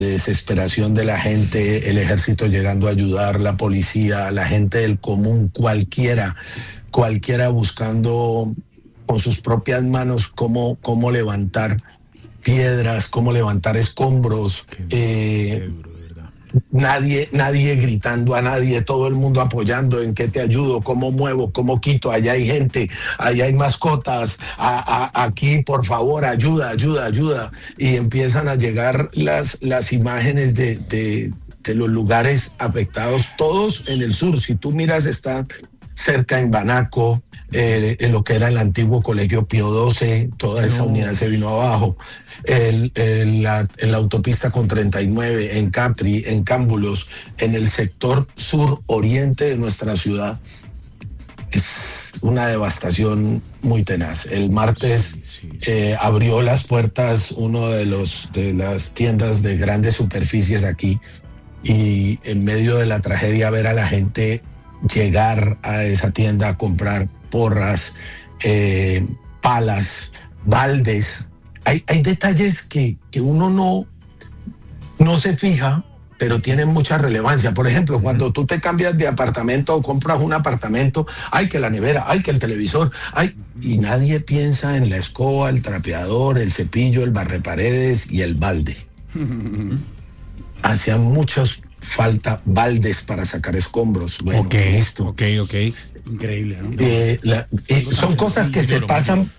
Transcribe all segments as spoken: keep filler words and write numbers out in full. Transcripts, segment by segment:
desesperación de la gente, el ejército llegando a ayudar, la policía, la gente del común, cualquiera, cualquiera buscando con sus propias manos cómo, cómo levantar piedras, cómo levantar escombros. Qué, eh, qué duro, ¿verdad? Nadie, nadie gritando a nadie, todo el mundo apoyando en qué te ayudo, cómo muevo, cómo quito, allá hay gente, allá hay mascotas, a, a, aquí por favor, ayuda, ayuda, ayuda. Y empiezan a llegar las, las imágenes de, de, de los lugares afectados, todos en el sur. Si tú miras, está cerca en Banaco, eh, en lo que era el antiguo Colegio Pío doce, toda esa unidad se vino abajo. El, el, la, en la autopista con treinta y nueve, en Capri, en Cámbulos, en el sector sur-oriente de nuestra ciudad. Es una devastación muy tenaz. El martes sí, sí, sí. Eh, abrió las puertas uno de los de las tiendas de grandes superficies aquí, y en medio de la tragedia ver a la gente llegar a esa tienda a comprar porras, eh, palas, baldes. Hay, hay detalles que, que uno no, no se fija, pero tienen mucha relevancia. Por ejemplo, uh-huh. cuando tú te cambias de apartamento o compras un apartamento, hay que la nevera, hay que el televisor, hay, y nadie piensa en la escoba, el trapeador, el cepillo, el barreparedes y el balde. Uh-huh. Hacían muchos falta baldes para sacar escombros. Bueno, ok, listo. Ok, ok. Increíble, ¿no? Eh, la, eh, son cosas que se pasan,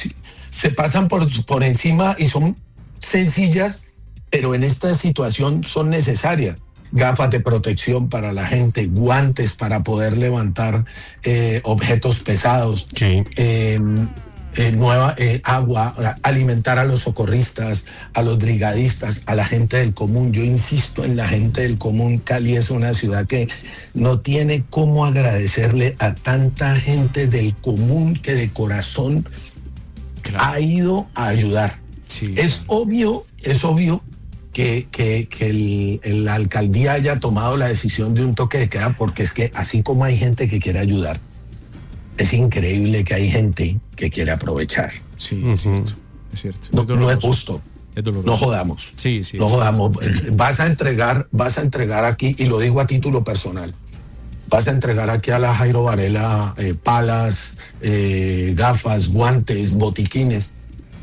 se pasan por, por encima y son sencillas, pero en esta situación son necesarias. Gafas de protección para la gente, guantes para poder levantar eh, objetos pesados, sí. eh, eh, nueva eh, agua, alimentar a los socorristas, a los brigadistas, a la gente del común. Yo insisto en la gente del común. Cali es una ciudad que no tiene cómo agradecerle a tanta gente del común que de corazón claro. ha ido a ayudar. Sí, es claro. obvio, es obvio que, que, que el, el, la alcaldía haya tomado la decisión de un toque de queda, porque es que así como hay gente que quiere ayudar, es increíble que hay gente que quiere aprovechar. Sí, es cierto. Es cierto. No, es no es justo. Es no jodamos. Sí, sí. No jodamos. Vas a entregar, vas a entregar aquí, y lo digo a título personal, vas a entregar aquí a la Jairo Varela eh, palas, eh, gafas, guantes, botiquines,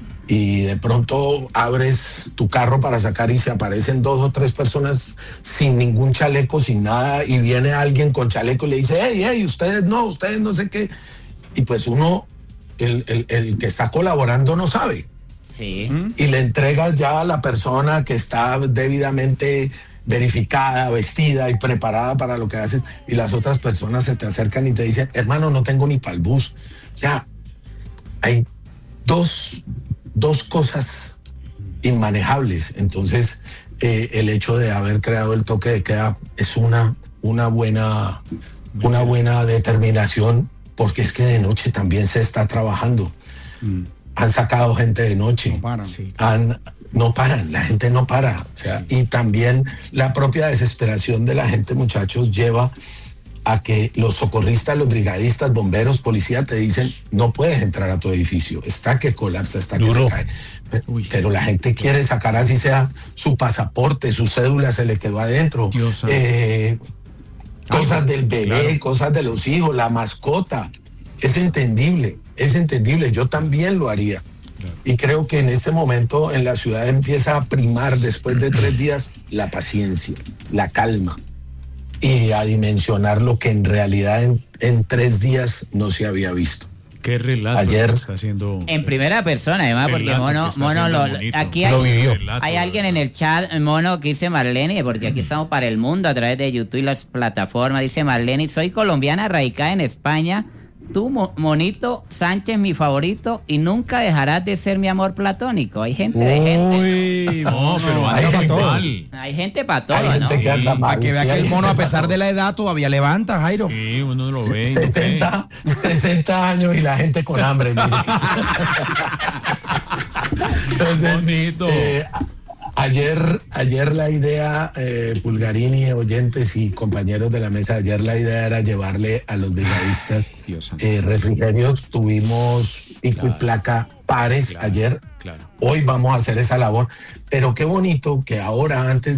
y de pronto abres tu carro para sacar y se aparecen dos o tres personas sin ningún chaleco, sin nada, y viene alguien con chaleco y le dice, hey, hey, ustedes no, ustedes no sé qué. Y pues uno, el, el, el que está colaborando no sabe. Sí. Y le entregas ya a la persona que está debidamente verificada, vestida y preparada para lo que haces, y las otras personas se te acercan y te dicen, hermano, no tengo ni para el bus. O sea, hay dos... dos cosas inmanejables. Entonces, eh, el hecho de haber creado el toque de queda es una, una, buena, una buena determinación, porque es que de noche también se está trabajando. Mm. Han sacado gente de noche. No paran. Sí. Han, no paran, la gente no para. O sea, sí. Y también la propia desesperación de la gente, muchachos, lleva a que los socorristas, los brigadistas, bomberos, policía te dicen, no puedes entrar a tu edificio, está que colapsa, está Duro. que se cae. Pero, Uy, pero la gente quiere sacar así sea su pasaporte, su cédula se le quedó adentro. Eh, cosas del bebé, claro. cosas de los hijos, la mascota. Es entendible, es entendible, yo también lo haría. Claro. Y creo que en este momento en la ciudad empieza a primar, después de tres días, la paciencia, la calma, y a dimensionar lo que en realidad en, en tres días no se había visto. Qué relato ayer está haciendo en primera persona, además, porque Mono, Mono lo, aquí hay, lo vivió. hay alguien en el chat, Mono, que dice Marlene, porque aquí estamos para el mundo a través de YouTube y las plataformas. Dice Marlene, soy colombiana radicada en España. Tú, Monito Sánchez, mi favorito, y nunca dejarás de ser mi amor platónico. Hay gente de gente. Uy, no, pero anda para todo. Hay gente para todo, hay ¿no? Gente que anda Sí, mal, para que vea sí, que el mono, a pesar todo. de la edad, todavía levanta, Jairo. Sí, uno lo ve. sesenta, sesenta años y la gente con hambre. Entonces, bonito. Eh, Ayer, ayer la idea, eh, Pulgarini, oyentes y compañeros de la mesa, ayer la idea era llevarle a los brigadistas eh, refrigerios. Tuvimos pico claro, y placa pares claro, ayer. Claro. Hoy vamos a hacer esa labor. Pero qué bonito que ahora, antes